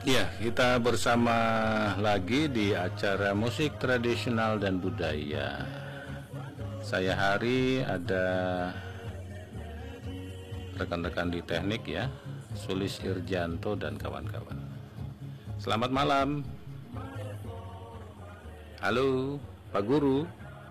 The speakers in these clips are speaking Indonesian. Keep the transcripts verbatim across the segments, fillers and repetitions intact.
Ya, kita bersama lagi di acara musik tradisional dan budaya. Saya Hari, ada rekan-rekan di teknik ya, Sulis Irjanto dan kawan-kawan. Selamat malam. Halo, Pak Guru.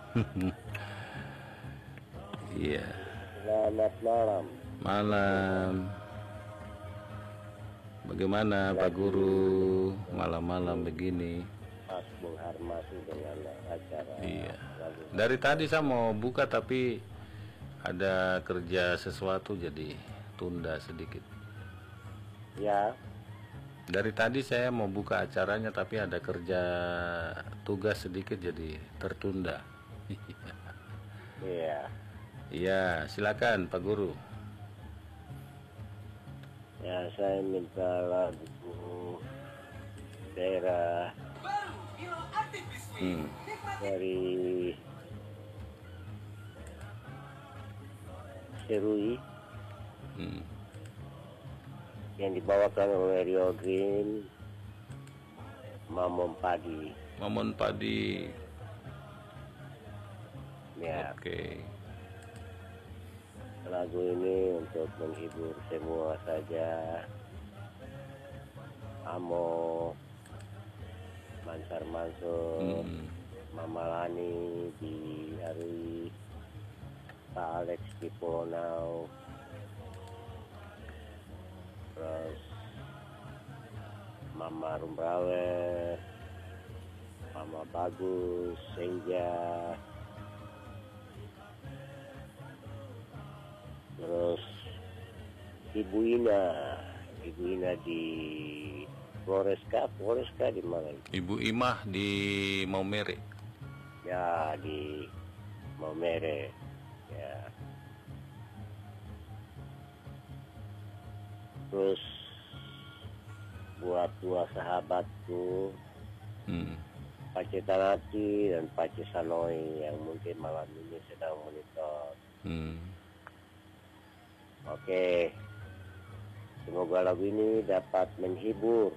Iya. Selamat malam. Malam. Bagaimana Pak Guru malam-malam begini? Mas menghormati dengan acara. Iya. Dari tadi saya mau buka tapi ada kerja sesuatu jadi tunda sedikit. Ya. Dari tadi saya mau buka acaranya tapi ada kerja tugas sedikit jadi tertunda. Iya. Iya, silakan Pak Guru. Ya, saya minta lagu daerah Hmm. dari Serui Hmm. yang dibawakan oleh Rio Green, Mamon Padi. Mamon Padi. Ya, Oke. lagu ini untuk menghibur semua saja. Amo, Mansar Mansur, Hmm. Mama Lani di Arui, Pak Alex di Ponau, terus Mama Rumbrawe, Mama Bagus, Senja, terus Ibu Ina, Ibu Ina di Floreska, Floreska di mana? Ibu Imah di Maumere. Ya, di Maumere. Ya. Terus buat dua sahabatku, Hmm. Pace Tanati dan Pace Sanoi yang mungkin malam ini sedang monitor. Hmm. Oke, semoga lagu ini dapat menghibur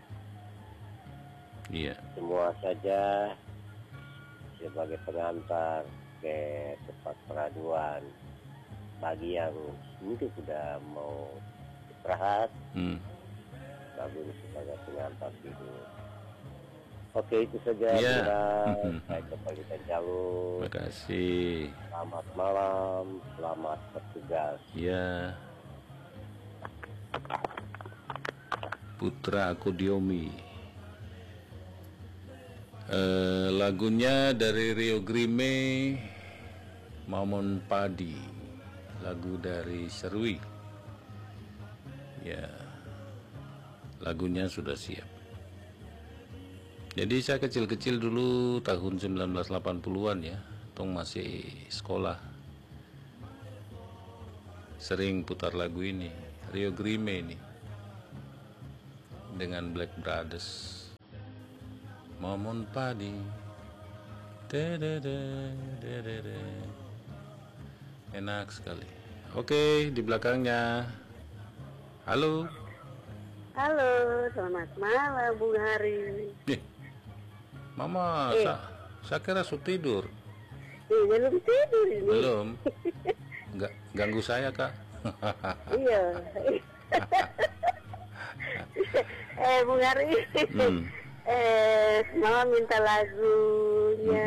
Iya. semua saja sebagai pengantar ke tempat peraduan bagi yang mungkin sudah mau istirahat. Hmm. Lagu ini sebagai pengantar tidur. Oke, itu saja. Iya. Yeah. Saya kembalikan jalur. Terima kasih. Selamat malam, selamat bertugas. Ya. Putra Akudiomi. Eh, lagunya dari Rio Grime, Mamon Padi. Lagu dari Serui. Ya. Lagunya sudah siap. Jadi saya kecil-kecil dulu tahun sembilan belas delapan puluhan ya, tong masih sekolah. Sering putar lagu ini, Rio Grime ini. Dengan Black Brothers. Mamon Padi. Dedede, dedede. Enak sekali. Oke, di belakangnya. Halo. Halo, selamat malam Bung Hari. Eh, Mama, Eh. sa saya kira sudah tidur. Eh, belum tidur ini. Belum. Nggak ganggu saya, Kak. Iya. eh, Bung Hari. Hmm. eh, Mama minta lagunya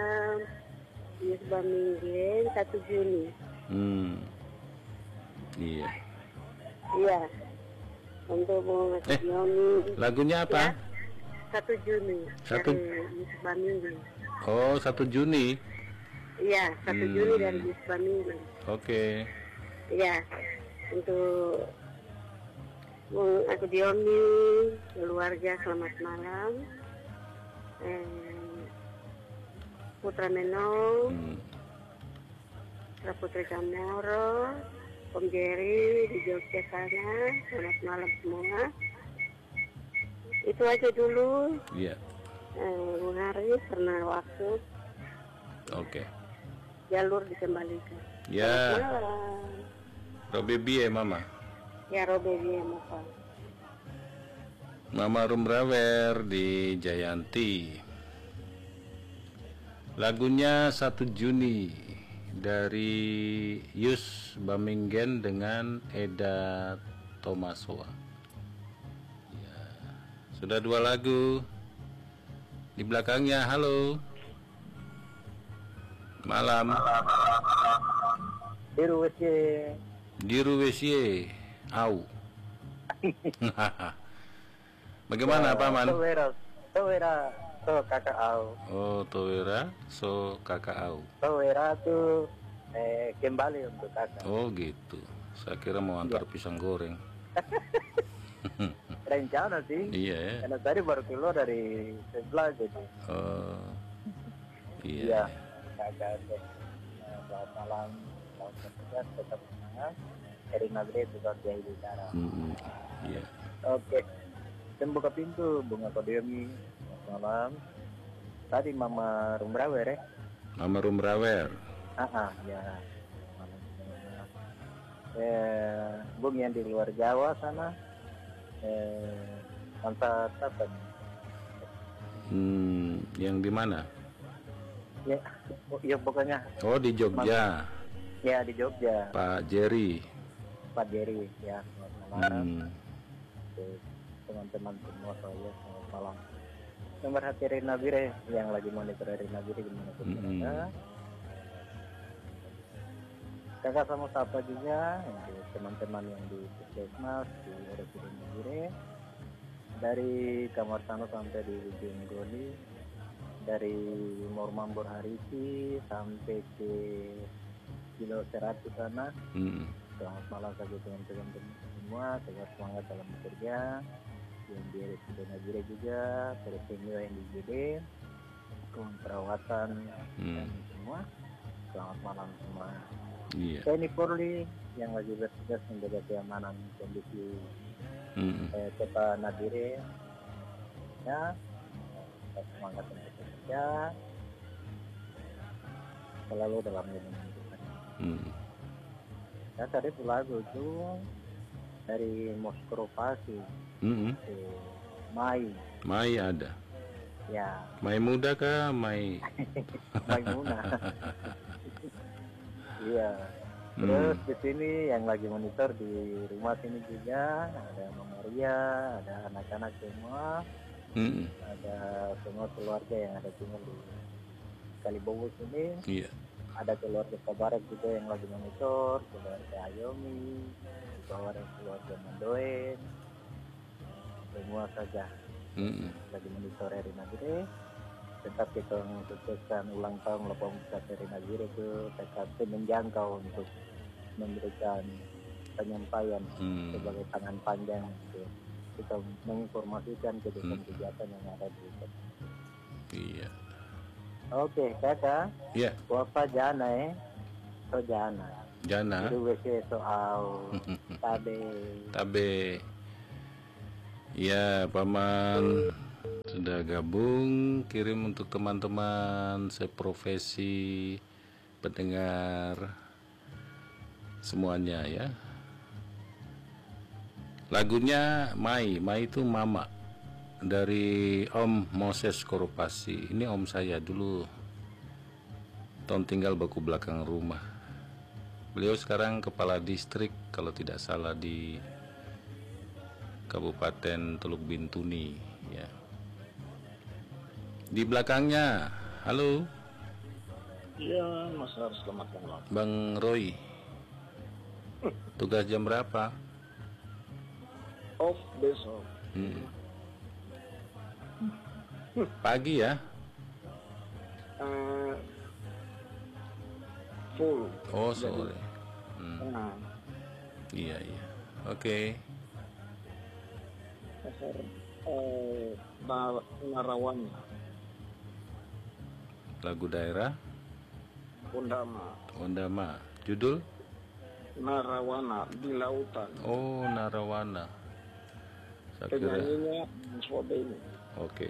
Yusba Minggen satu Juni. Hmm. Iya. Iya. Untuk Bung Eh, Yomi. Lagunya apa? Ya, satu Juni. Satu- Dari Yusba Minggen. Oh, satu Juni. Iya, satu Hmm. Juni dari Yusba Minggen. Oke. Ya, untuk Bung aku Diomi, keluarga selamat malam. Eh, Putra Menong, Hmm. Putra Putri Camoro, Om Jerry di Jogja sana, selamat malam semua. Itu aja dulu, Iya. eh, Bung Hari, karena waktu Oke. jalur dikembalikan. Ya, Selamat malam. Robebi ya, Mama. Ya, Robe dia Mova. Mama Rumrawer di Jayanti. Lagunya satu Juni dari Yus Bamingen dengan Eda Tomaswa. Ya, sudah dua lagu. Di belakangnya, halo. Malam. Diru W C. Diru W C. Au. Bagaimana Paman? Towera, Towera, so kakak au. Oh, Towera, so kakak au. Towera tuh eh, kembali untuk kakak. Oh gitu. Saya kira mau antar pisang goreng. Rencana sih. Iya ya. Karena tadi baru keluar dari sebelah jadi. Oh, Iya. iya. Kakak deh. Nah, selamat malam. Selamat bekerja, tetap semangat. Erina Gre juga dia bicara. Mm-mm. Iya. Oke. Dan buka pintu bunga kodiomi. Selamat malam. Tadi Mama Rumrawer ya. Mama Rumrawer. Ah, ah ya. Malam. Eh, Bung yang di luar Jawa sana. Eh, Mantap apa? Hmm, yang di mana? Ya, oh, ya pokoknya. Oh, di Jogja. Ya di Jogja. Pak Jerry. Pak Jerry ya. Selamat malam. Hmm. Untuk teman-teman semua saya selamat malam. Nomor hati Rina Bire yang lagi monitor Rina Bire gimana tuh? Mm-mm. Kakak sama sapa juga untuk teman-teman yang di Puskesmas di R S U Rina Bire, dari Kamar Sano sampai di ujung Goli, dari Mormambor Harisi sampai ke Kilo Seratus sana. Mm-mm. Selamat malam bagi teman-teman semua, tetap semangat dalam bekerja. Yang di R S U Rina Bire juga, terus senior yang di G D, kawan perawatan Hmm. dan semua. Selamat malam semua. Iya. T N I Polri yang lagi bertugas menjaga keamanan kondisi Mm-mm. eh, kota Nabire. Ya, tetap semangat untuk bekerja. Selalu dalam lindungan Tuhan. Mm. Ya, tadi itu lagu itu dari Moskow Pasi, Mm-mm. eh, Mai. Mai ada. Ya, Mai muda kah? Mai. Maimuna. Iya. Hmm. Terus di sini yang lagi monitor di rumah sini juga ada Mama Maria, ada anak-anak semua, Mm-mm. ada semua keluarga yang ada tinggal di Kalibowo sini. Iya. Ada keluarga Kabarak juga yang lagi monitor, keluarga Ayomi, di bawah ada keluarga Mandoen, semua saja Mm-mm. lagi monitor Erina Gire. Tetap kita mensukseskan ulang tahun delapan puluh satu Erina Gire itu tetap menjangkau untuk memberikan penyampaian Hmm. sebagai tangan panjang untuk kita menginformasikan kegiatan-kegiatan yang ada di kota. Iya. Oke, kakak, Iya. wapa jana eh, so jana. Jana. Itu W C soal tabe. Tabe. Ya, Paman sudah gabung, kirim untuk teman-teman seprofesi pendengar semuanya ya. Lagunya Mai, Mai itu Mama dari Om Moses Koropasi. Ini om saya dulu. Tahun tinggal baku belakang rumah. Beliau sekarang kepala distrik kalau tidak salah di Kabupaten Teluk Bintuni ya. Di belakangnya, halo Iya, Mas Har, selamat malam. Bang Roy. Tugas jam berapa? Off besok. Hmm. Pagi ya? Eh, full. Oh Jadi, sore. Hmm. Nah, Iya iya. Oke. Mas Har, eh, Nar- Narawan, Lagu daerah Undama, Ondama. Judul? Narawana di lautan. Oh Narawana. Saya kira. Penyanyinya Mas Wabeni. Oke.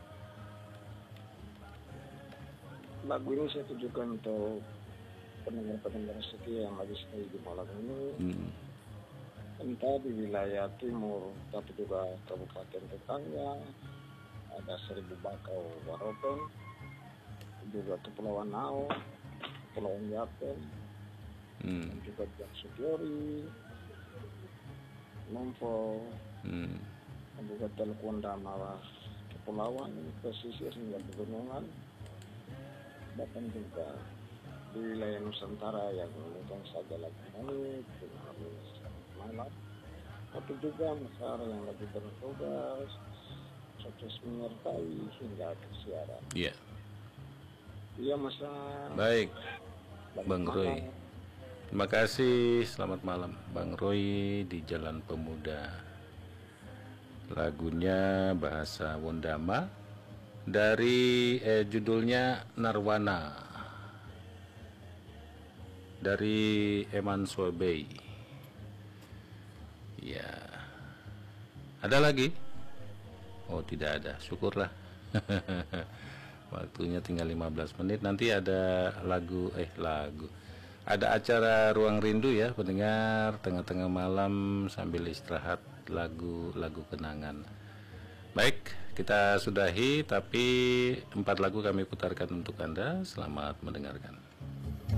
Lagu ini saya tujukan untuk pendengar-pendengar setia yang lagi stay di malam ini. Hmm. entah di wilayah timur, tapi juga kabupaten tetangga, ada Seribu Bakau, Waropen, juga Kepulauan Nao, Kepulauan Yapen, Hmm. juga Biak Sutiori, Nompo, Hmm. dan juga Teluk Wandama, Kepulauan, pesisir hingga pegunungan, bahkan juga di wilayah Nusantara yang bukan saja lagi naik, harus malam, tapi juga masyarakat yang lagi bertugas, sukses menyertai hingga kesiaran. Iya. Iya masa. Baik, Bang Roy. Terima kasih. Selamat malam, Bang Roy di Jalan Pemuda. Lagunya bahasa Wondama dari eh, judulnya Narwana dari Eman Swabei. Ya. Ada lagi? Oh, tidak ada. Syukurlah. Waktunya tinggal lima belas menit. Nanti ada lagu eh lagu. Ada acara Ruang Rindu ya, pendengar, tengah-tengah malam sambil istirahat, lagu-lagu kenangan. Baik, kita sudahi, tapi empat lagu kami putarkan untuk Anda. Selamat mendengarkan.